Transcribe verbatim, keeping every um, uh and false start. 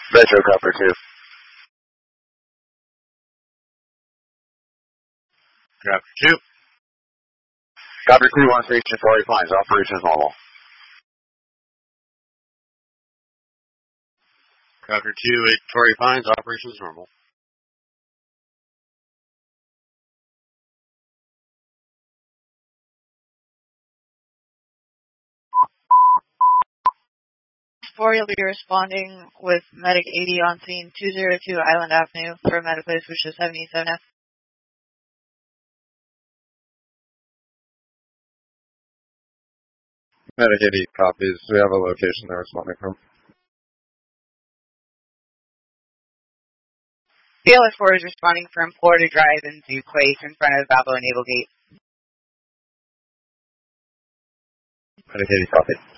Metro Copper two. Copper two. Copper three one station Torrey Pines. Operations normal. Copper two eight Torrey Pines. Operations normal. four, you'll be responding with Medic eighty on scene two oh two Island Avenue for Medic which is seventy-seven F. Medic eighty copies. We have a location they're responding from. B L S four is responding from Florida Drive in Duquesne in front of Balboa Naval Gate. Medic eighty copy.